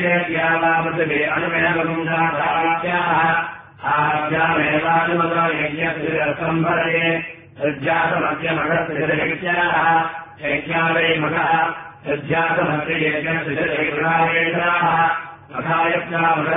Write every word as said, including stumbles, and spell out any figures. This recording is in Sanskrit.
यज्ञेत्यावापृथिवे अनुमेवगुंसात्याः आभ्यामेवानुमतो यज्ञस्त्रिरसम्भरे सज्जातमध्यमघस्त्रिजयज्ञाः यज्ञावै मघः सज्जातमस्त्रियज्ञस्त्रिजयगृहावेशाः मघायज्ञा